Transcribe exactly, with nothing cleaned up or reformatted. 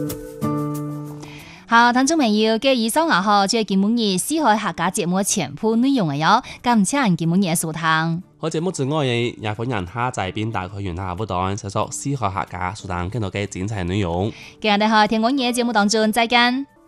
好，聽眾朋友，嘅以上啊，嗬，就係今日四海客家節目全部內容嘅喲，感謝今日收聽。 好節目之外嘅也歡迎下載並打開原下不斷搜索四海客家，收聽更多嘅精彩內容。 今日喺聽我嘅節目當中，再見。